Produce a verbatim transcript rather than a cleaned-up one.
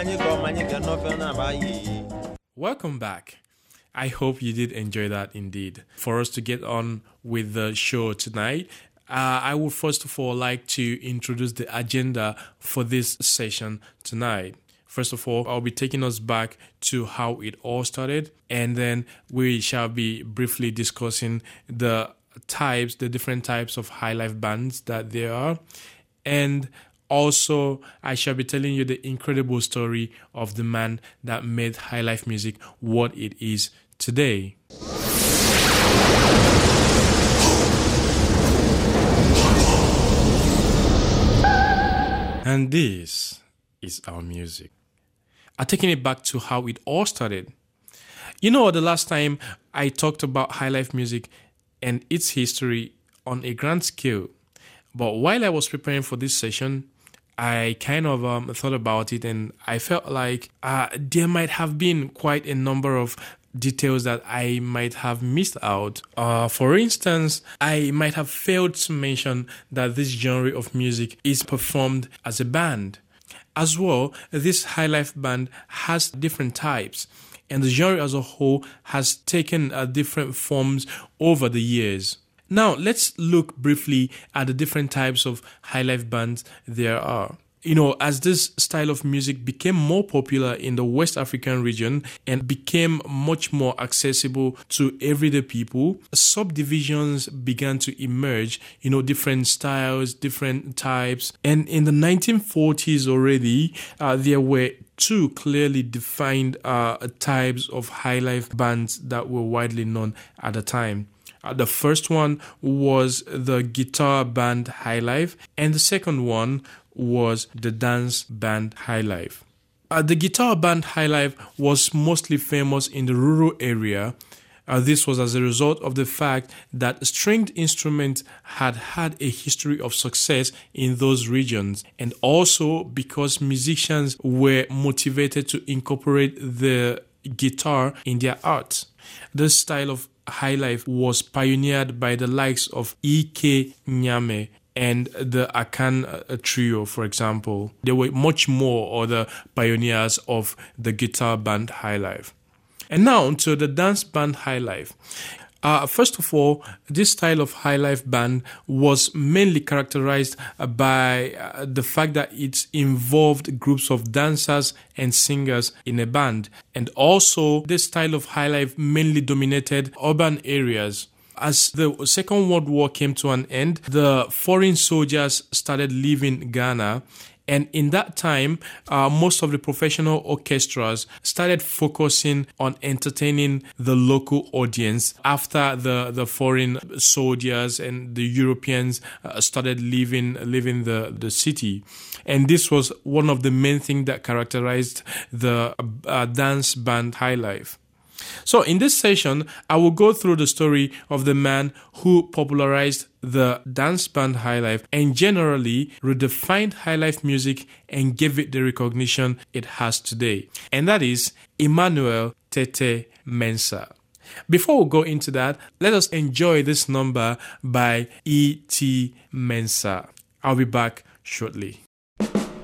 Welcome back. I hope you did enjoy that indeed. For us to get on with the show tonight, uh, I would first of all like to introduce the agenda for this session tonight. First of all, I'll be taking us back to how it all started, and then we shall be briefly discussing the types, the different types of high life bands that there are, and also I shall be telling you the incredible story of the man that made high life music what it is today. And this is our music. I'm taking it back to how it all started. You know, the last time I talked about high life music and its history on a grand scale, but while I was preparing for this session, I kind of um, thought about it, and I felt like uh, there might have been quite a number of details that I might have missed out. Uh, for instance, I might have failed to mention that this genre of music is performed as a band. As well, this high life band has different types, and the genre as a whole has taken uh, different forms over the years. Now, let's look briefly at the different types of high life bands there are. You know, as this style of music became more popular in the West African region and became much more accessible to everyday people, subdivisions began to emerge, you know, different styles, different types. And in the nineteen forties already, uh, there were two clearly defined uh, types of high life bands that were widely known at the time. Uh, the first one was the guitar band high life, and the second one was the dance band high life. Uh, the guitar band high life was mostly famous in the rural area. Uh, this was as a result of the fact that stringed instruments had had a history of success in those regions, and also because musicians were motivated to incorporate the guitar in their art. This style of high life was pioneered by the likes of E K Nyame and the Akan Trio, for example. They were much more other pioneers of the guitar band high life. And now to the dance band high life. Uh, first of all, this style of high life band was mainly characterized by uh, the fact that it involved groups of dancers and singers in a band. And also, this style of high life mainly dominated urban areas. As the Second World War came to an end, the foreign soldiers started leaving Ghana. And in that time, uh, most of the professional orchestras started focusing on entertaining the local audience after the, the foreign soldiers and the Europeans uh, started leaving, leaving the, the city. And this was one of the main things that characterized the uh, dance band high life. So in this session, I will go through the story of the man who popularized the dance band high life and generally redefined high life music and gave it the recognition it has today. And that is Emmanuel Tete Mensah. Before we go into that, let us enjoy this number by E T Mensah. I'll be back shortly.